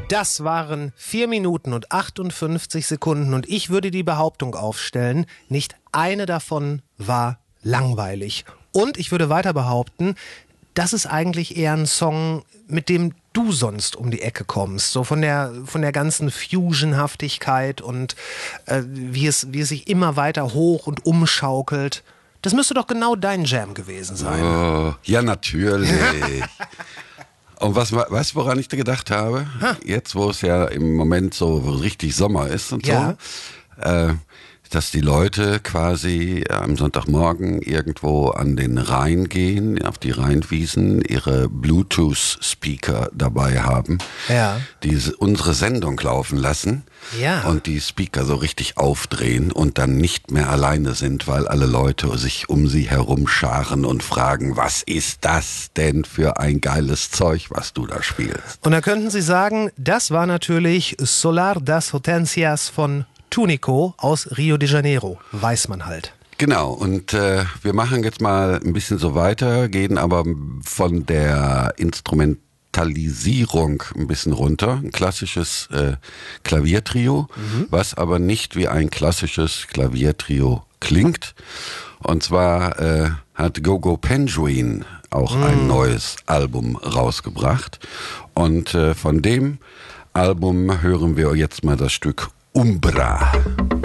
Das waren 4 Minuten und 58 Sekunden und ich würde die Behauptung aufstellen, nicht eine davon war langweilig. Und ich würde weiter behaupten, das ist eigentlich eher ein Song, mit dem du sonst um die Ecke kommst. So von der ganzen Fusion-Haftigkeit und wie es sich immer weiter hoch und umschaukelt. Das müsste doch genau dein Jam gewesen sein. Oh, ja, natürlich. Und weißt du, woran ich da gedacht habe? Jetzt, wo es ja im Moment so richtig Sommer ist und ja. so, dass die Leute quasi am Sonntagmorgen irgendwo an den Rhein gehen, auf die Rheinwiesen, ihre Bluetooth-Speaker dabei haben, Ja. die unsere Sendung laufen lassen Ja. und die Speaker so richtig aufdrehen und dann nicht mehr alleine sind, weil alle Leute sich um sie herum scharen und fragen, was ist das denn für ein geiles Zeug, was du da spielst? Und da könnten Sie sagen, das war natürlich Solar das Hortensias von Tunico aus Rio de Janeiro, weiß man halt. Genau, und wir machen jetzt mal ein bisschen so weiter, gehen aber von der Instrumentalisierung ein bisschen runter. Ein klassisches Klaviertrio, was aber nicht wie ein klassisches Klaviertrio klingt. Und zwar hat Gogo Penguin auch ein neues Album rausgebracht. Und von dem Album hören wir jetzt mal das Stück Umbra.